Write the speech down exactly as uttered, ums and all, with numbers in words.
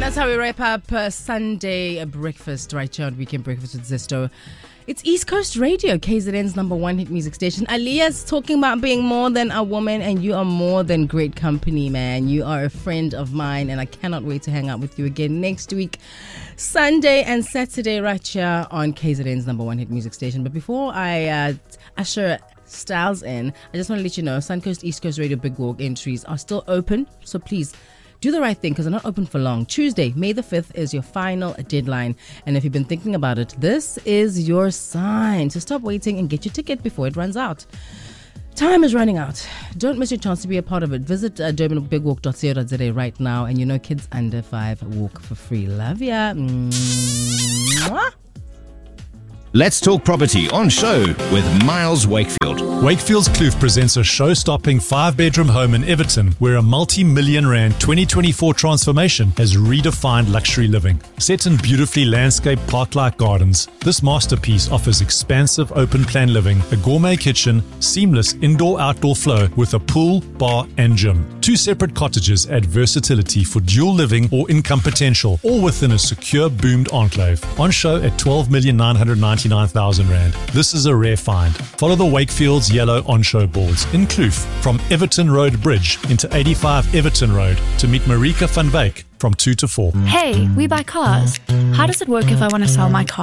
That's how we wrap up uh, Sunday breakfast right here on Weekend Breakfast with Zesto. It's East Coast Radio, K Z N's number one hit music station. Aliyah's talking about being more than a woman, and you are more than great company, man. You are a friend of mine, and I cannot wait to hang out with you again next week, Sunday and Saturday, right here on K Z N's number one hit music station. But before I uh, usher Styles in, I just want to let you know Suncoast East Coast Radio Big Walk entries are still open, so please do the right thing because they're not open for long. Tuesday, May the fifth is your final deadline. And if you've been thinking about it, this is your sign. So stop waiting and get your ticket before it runs out. Time is running out. Don't miss your chance to be a part of it. Visit uh, durban big walk dot co dot za right now. And you know kids under five walk for free. Love ya. Mwah. Let's Talk Property on show with Miles Wakefield. Wakefield's Kloof presents a show-stopping five-bedroom home in Everton where a multi-million rand twenty twenty-four transformation has redefined luxury living. Set in beautifully landscaped park-like gardens, this masterpiece offers expansive open-plan living, a gourmet kitchen, seamless indoor-outdoor flow with a pool, bar and gym. Two separate cottages add versatility for dual living or income potential, all within a secure boomed enclave. On show at twelve million nine hundred ninety-nine thousand rand. This is a rare find. Follow the Wakefield's yellow on-show boards in Kloof from Everton Road Bridge into eighty-five Everton Road to meet Marika van Wyk from two to four. Hey, we buy cars. How does it work if I want to sell my car?